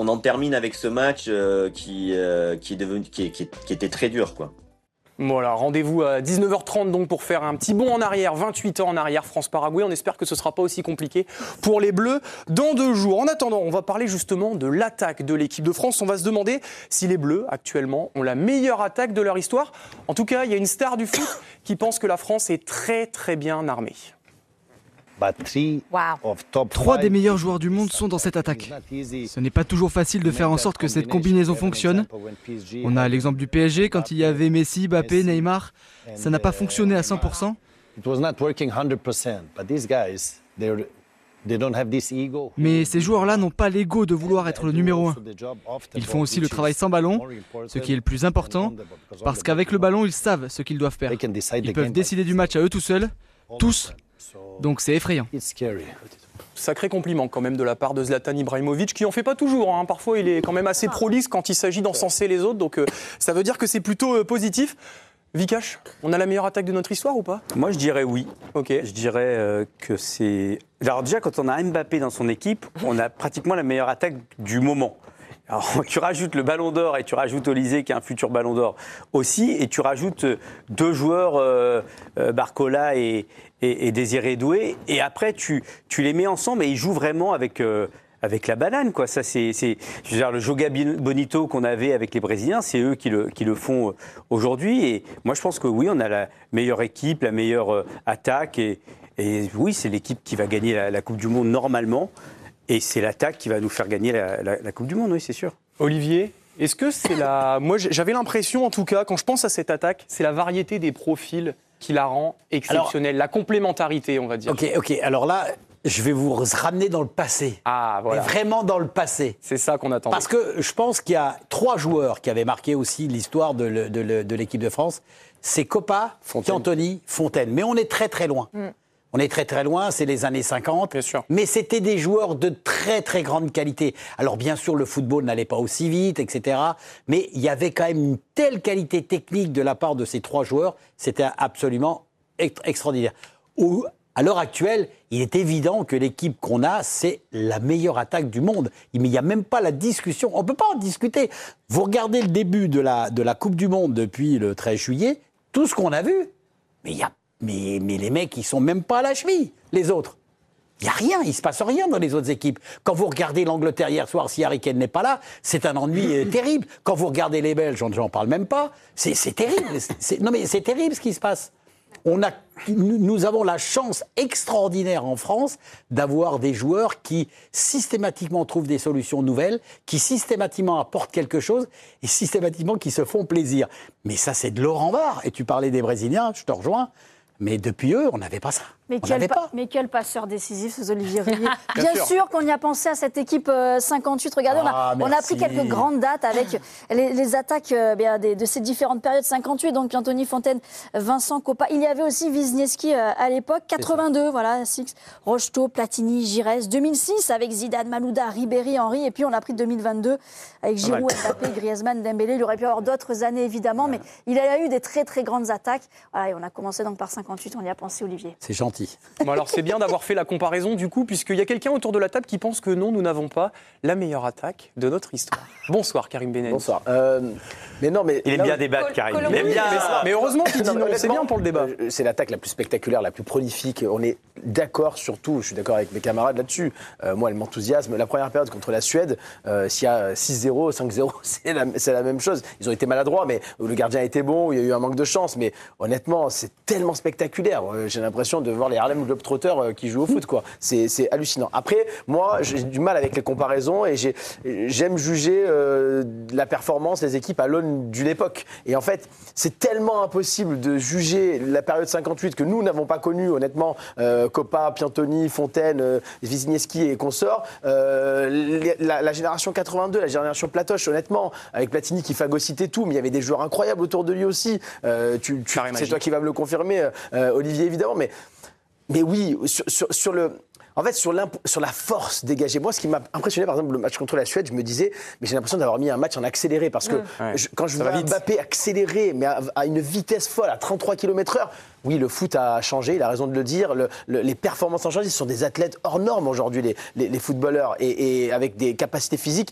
on en termine avec ce match qui était très dur, quoi. Voilà, rendez-vous à 19h30 donc pour faire un petit bond en arrière, 28 ans en arrière, France-Paraguay. On espère que ce ne sera pas aussi compliqué pour les Bleus dans 2 jours. En attendant, on va parler justement de l'attaque de l'équipe de France. On va se demander si les Bleus, actuellement, ont la meilleure attaque de leur histoire. En tout cas, il y a une star du foot qui pense que la France est très très bien armée. 3 des meilleurs joueurs du monde sont dans cette attaque. Ce n'est pas toujours facile de faire en sorte que cette combinaison fonctionne. On a l'exemple du PSG, quand il y avait Messi, Mbappé, Neymar. Ça n'a pas fonctionné à 100%. Mais ces joueurs-là n'ont pas l'ego de vouloir être le numéro 1. Ils font aussi le travail sans ballon, ce qui est le plus important, parce qu'avec le ballon, ils savent ce qu'ils doivent faire. Ils peuvent décider du match à eux tout seuls, tous. Donc c'est effrayant. Sacré compliment quand même de la part de Zlatan Ibrahimovic, qui en fait pas toujours. Hein. Parfois, il est quand même assez prolixe quand il s'agit d'encenser les autres. Donc ça veut dire que c'est plutôt positif. Vikash, on a la meilleure attaque de notre histoire ou pas ? Moi, je dirais oui. Ok. Je dirais que c'est... Alors déjà, quand on a Mbappé dans son équipe, on a pratiquement la meilleure attaque du moment. Alors, tu rajoutes le Ballon d'Or et tu rajoutes Olysée, qui est un futur Ballon d'Or aussi, et tu rajoutes 2 joueurs, Barcola et Désiré Doué, et après tu les mets ensemble et ils jouent vraiment avec la banane, quoi. Ça, je veux dire, le Joga Bonito qu'on avait avec les Brésiliens, c'est eux qui le font aujourd'hui. Et moi, je pense que oui, on a la meilleure équipe, la meilleure attaque, et oui, c'est l'équipe qui va gagner la Coupe du Monde normalement. Et c'est l'attaque qui va nous faire gagner la Coupe du Monde, oui, c'est sûr. Olivier, est-ce que c'est la... Moi, j'avais l'impression, en tout cas, quand je pense à cette attaque, c'est la variété des profils qui la rend exceptionnelle, la complémentarité, on va dire. Ok, alors là, je vais vous ramener dans le passé. Ah, voilà. Mais vraiment dans le passé. C'est ça qu'on attend. Parce que je pense qu'il y a 3 joueurs qui avaient marqué aussi l'histoire de l'équipe de France. C'est Copa, Piantoni, Fontaine. Mais on est très très loin. On est très très loin, c'est les années 50. Bien sûr. Mais c'était des joueurs de très très grande qualité. Alors bien sûr, le football n'allait pas aussi vite, etc. Mais il y avait quand même une telle qualité technique de la part de ces 3 joueurs, c'était absolument extraordinaire. À l'heure actuelle, il est évident que l'équipe qu'on a, c'est la meilleure attaque du monde. Mais il n'y a même pas la discussion. On ne peut pas en discuter. Vous regardez le début de la Coupe du Monde depuis le 13 juillet, tout ce qu'on a vu, mais les mecs, ils sont même pas à la cheville, les autres. Il n'y a rien, il ne se passe rien dans les autres équipes. Quand vous regardez l'Angleterre hier soir, si Harry Kane n'est pas là, c'est un ennui terrible. Quand vous regardez les Belges, j'en parle même pas, c'est terrible. Non mais c'est terrible ce qui se passe. Nous avons la chance extraordinaire en France d'avoir des joueurs qui systématiquement trouvent des solutions nouvelles, qui systématiquement apportent quelque chose et systématiquement qui se font plaisir. Mais ça, c'est de l'or en barre. Et tu parlais des Brésiliens, je te rejoins. Mais depuis eux, on n'avait pas ça. Mais quel passeur décisif, ce Olivier Rouillet. Bien sûr qu'on y a pensé à cette équipe 58. Regardez, on a pris quelques grandes dates avec les attaques de ces différentes périodes. 58, donc Piantoni, Fontaine, Vincent, Copa. Il y avait aussi Wisniewski à l'époque. 82, voilà, Six, Rocheteau, Platini, Giresse. 2006 avec Zidane, Malouda, Ribéry, Henry. Et puis on a pris 2022 avec Giroud, Mbappé, Griezmann, Dembélé. Il aurait pu y avoir d'autres années, évidemment. Mais il y a eu des très, très grandes attaques. Voilà, et on a commencé donc par 58. On y a pensé, Olivier. C'est gentil. Bon, alors c'est bien d'avoir fait la comparaison du coup, puisqu'il y a quelqu'un autour de la table qui pense que non, nous n'avons pas la meilleure attaque de notre histoire. Bonsoir Karim Benani. Bonsoir. Il aime bien débattre, Karim. Il aime bien. Mais heureusement qu'il dit non, c'est bien pour le débat. C'est l'attaque la plus spectaculaire, la plus prolifique. On est d'accord surtout, je suis d'accord avec mes camarades là-dessus. Moi, elle m'enthousiasme. La première période contre la Suède, s'il y a 6-0, 5-0, c'est la même chose. Ils ont été maladroits, mais le gardien était bon, il y a eu un manque de chance. Mais honnêtement, c'est tellement spectaculaire. J'ai l'impression de voir les Harlem Globetrotters qui jouent au foot, quoi. C'est hallucinant. Après, moi, j'ai du mal avec les comparaisons et j'aime juger la performance des équipes à l'aune d'une époque. Et en fait, c'est tellement impossible de juger la période 58 que nous n'avons pas connue, honnêtement. Copa, Piantoni, Fontaine, Wisniewski et consorts. La génération 82, la génération Platoche, honnêtement, avec Platini qui phagocytait tout, mais il y avait des joueurs incroyables autour de lui aussi. C'est toi qui vas me le confirmer, Olivier, évidemment. Mais oui, sur la force dégagée. Moi, ce qui m'a impressionné, par exemple, le match contre la Suède, je me disais, mais j'ai l'impression d'avoir mis un match en accéléré. Parce que quand je vois Mbappé accélérer, mais à une vitesse folle, à 33 km/h, oui, le foot a changé, il a raison de le dire. Les performances ont changé. Ce sont des athlètes hors normes aujourd'hui, les footballeurs, et avec des capacités physiques